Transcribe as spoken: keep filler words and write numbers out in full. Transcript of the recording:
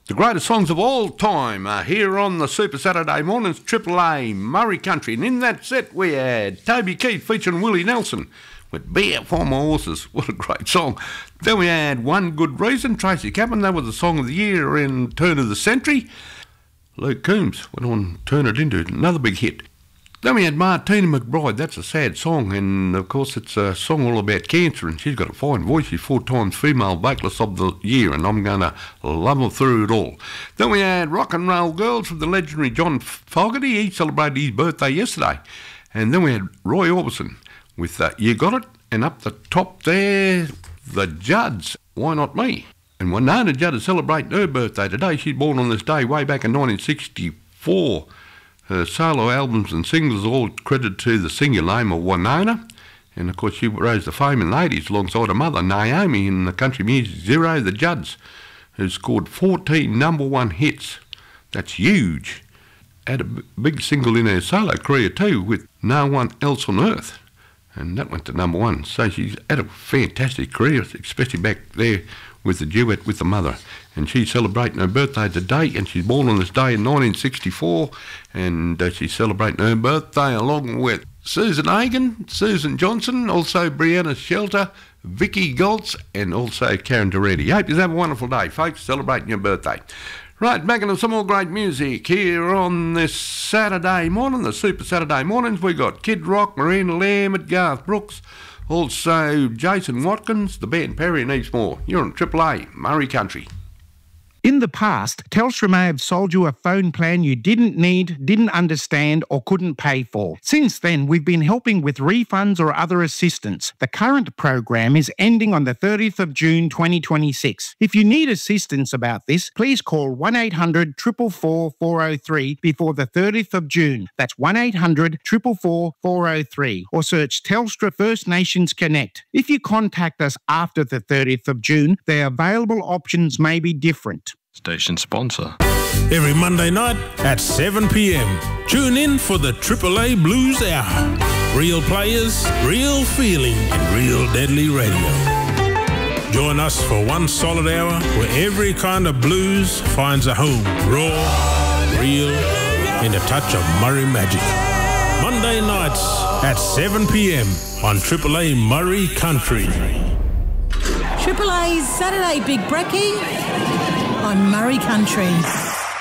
The greatest songs of all time are here on the Super Saturday Mornings Triple A Murray Country. And in that set we had Toby Keith featuring Willie Nelson with Beer for My Horses. What a great song. Then we had One Good Reason, Tracy Chapman. That was the song of the year in turn of the century. Luke Combs went on to turn it into another big hit. Then we had Martina McBride. That's a sad song, and of course it's a song all about cancer, and she's got a fine voice. She's four times female vocalist of the year, and I'm going to love her through it all. Then we had Rock and Roll Girls from the legendary John Fogerty. He celebrated his birthday yesterday. And then we had Roy Orbison with uh, You Got It, and up the top there, the Judds, Why Not Me? And Winona Judd is celebrating her birthday today. She's born on this day way back in nineteen sixty-four. Her solo albums and singles are all credited to the singular name of Winona. And of course she rose to fame in the eighties alongside her mother, Naomi, in the country music Zero, the Judds, who scored fourteen number one hits. That's huge. Had a b- big single in her solo career too with No One Else on Earth. And that went to number one. So she's had a fantastic career, especially back there with the duet with the mother. And she's celebrating her birthday today, and she's born on this day in nineteen sixty-four, and uh, she's celebrating her birthday along with Susan Hagen, Susan Johnson, also Brianna Shelter, Vicky Goltz, and also Karen Durante. Hope you have a wonderful day, folks, celebrating your birthday. Right, back into some more great music here on this Saturday morning, the Super Saturday Mornings. We got Kid Rock, Miranda Lambert, Garth Brooks, also Jason Watkins, the band Perry and heaps more. You're on Triple A Murray Country. In the past, Telstra may have sold you a phone plan you didn't need, didn't understand, or couldn't pay for. Since then, we've been helping with refunds or other assistance. The current program is ending on the thirtieth of June twenty twenty-six. If you need assistance about this, please call one eight hundred, four four four, four oh three before the thirtieth of June. That's one eight hundred, four four four, four oh three, or search Telstra First Nations Connect. If you contact us after the thirtieth of June, the available options may be different. Station sponsor. Every Monday night at seven p.m. Tune in for the Triple A Blues Hour. Real players, real feeling, and real deadly radio. Join us for one solid hour where every kind of blues finds a home. Raw, real, and a touch of Murray magic. Monday nights at seven p.m. on Triple A Murray Country. Triple A's Saturday Big Brekkie on Murray Country.